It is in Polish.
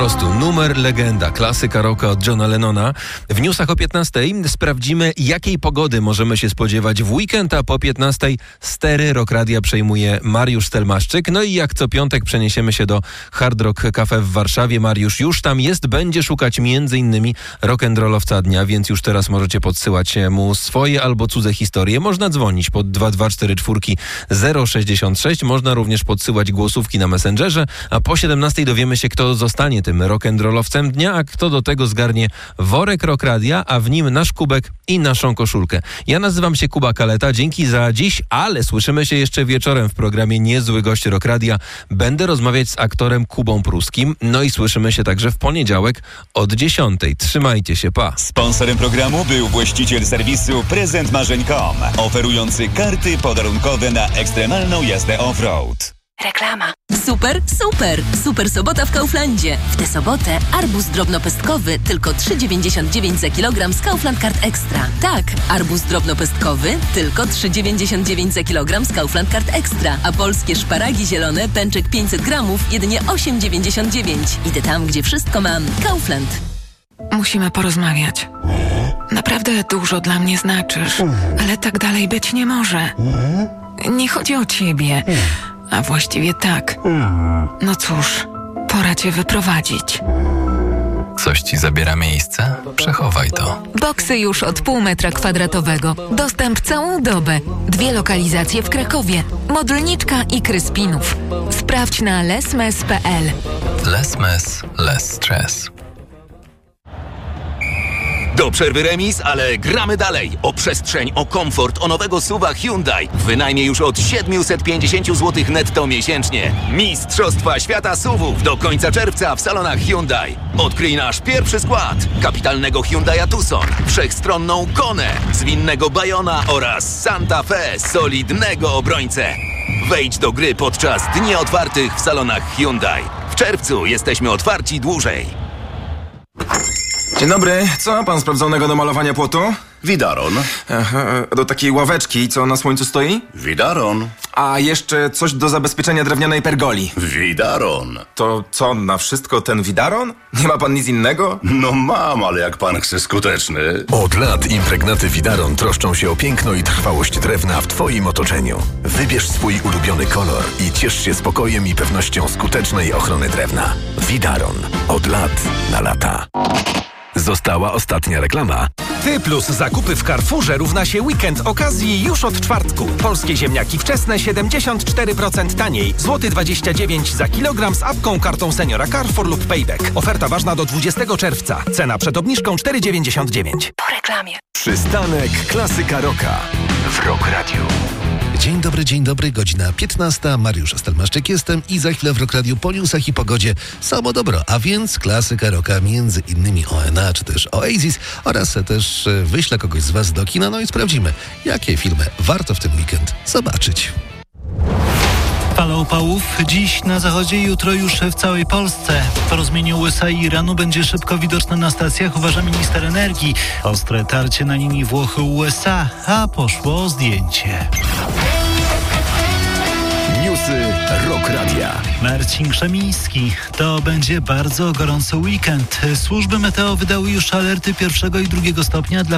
prostu numer legenda, klasyka rocka od Johna Lennona. W newsach o 15:00 sprawdzimy, jakiej pogody możemy się spodziewać w weekend, a po 15:00 stery Rock Radia przejmuje Mariusz Stelmaszczyk. No i jak co piątek przeniesiemy się do Hard Rock Cafe w Warszawie. Mariusz już tam jest, będzie szukać m.in. rock'n'rollowca dnia, więc już teraz możecie podsyłać mu swoje albo cudze historie. Można dzwonić pod 2244 066, można również podsyłać głosówki na Messengerze, a po 17:00 dowiemy się, kto zostanie tym rock'n'rollowcem dnia, a kto do tego zgarnie worek Rock Radia, a w nim nasz kubek i naszą koszulkę. Ja nazywam się Kuba Kaleta, dzięki za dziś, ale słyszymy się jeszcze wieczorem w programie Niezły Gość Rock Radia. Będę rozmawiać z aktorem Kubą Pruskim, no i słyszymy się także w poniedziałek od 10:00. Trzymajcie się, pa! Sponsorem programu był właściciel serwisu prezentmarzeń.com, oferujący karty podarunkowe na ekstremalną jazdę off-road. Reklama. Super sobota w Kauflandzie. W tę sobotę arbuz drobnopestkowy tylko 3,99 za kilogram z Kaufland Card Extra. Tak, arbuz drobnopestkowy tylko 3,99 za kilogram z Kaufland Card Extra. A polskie szparagi zielone, pęczek 500 gramów, jedynie 8,99. Idę tam, gdzie wszystko mam. Kaufland. Musimy porozmawiać. Naprawdę dużo dla mnie znaczysz, ale tak dalej być nie może. Nie chodzi o ciebie, a właściwie tak. No cóż, pora cię wyprowadzić. Coś ci zabiera miejsce? Przechowaj to. Boksy już od 0,5 metra kwadratowego. Dostęp całą dobę. 2 lokalizacje w Krakowie. Modlniczka i Kryspinów. Sprawdź na lesmes.pl. Lesmes, less stress. Do przerwy remis, ale gramy dalej. O przestrzeń, o komfort, o nowego SUV-a Hyundai. W wynajmie już od 750 zł netto miesięcznie. Mistrzostwa Świata SUV-ów do końca czerwca w salonach Hyundai. Odkryj nasz pierwszy skład. Kapitalnego Hyundai'a Tucson, wszechstronną Konę, zwinnego Bayona oraz Santa Fe, solidnego obrońcę. Wejdź do gry podczas dni otwartych w salonach Hyundai. W czerwcu jesteśmy otwarci dłużej. Dzień dobry, co pan sprawdzonego do malowania płotu? Widaron. Do takiej ławeczki, co na słońcu stoi? Widaron. A jeszcze coś do zabezpieczenia drewnianej pergoli. Widaron. To co, na wszystko ten widaron? Nie ma pan nic innego? No mam, ale jak pan chce skuteczny. Od lat impregnaty Widaron troszczą się o piękno i trwałość drewna w twoim otoczeniu. Wybierz swój ulubiony kolor i ciesz się spokojem i pewnością skutecznej ochrony drewna. Widaron. Od lat na lata. Została ostatnia reklama. Ty plus zakupy w Carrefourze równa się weekend okazji już od czwartku. Polskie ziemniaki wczesne 74% taniej. Złoty 29 za kilogram z apką, kartą seniora Carrefour lub Payback. Oferta ważna do 20 czerwca. Cena przed obniżką 4,99. Po reklamie. Przystanek Klasyka Rocka w Rock Radio. Dzień dobry, godzina 15. Mariusz Stelmaszczyk jestem i za chwilę w Rock Radio po newsach i pogodzie samo dobro, a więc klasyka rocka, między innymi ONA czy też Oasis, oraz też wyślę kogoś z was do kina, no i sprawdzimy, jakie filmy warto w ten weekend zobaczyć. Fala upałów dziś na zachodzie, jutro już w całej Polsce. Porozumienie USA i Iranu będzie szybko widoczne na stacjach, uważa minister energii. Ostre tarcie na linii Włochy-USA, a poszło o zdjęcie. Newsy Rock Radia. Marcin Krzemiński. To będzie bardzo gorący weekend. Służby meteo wydały już alerty 1. i 2. stopnia dla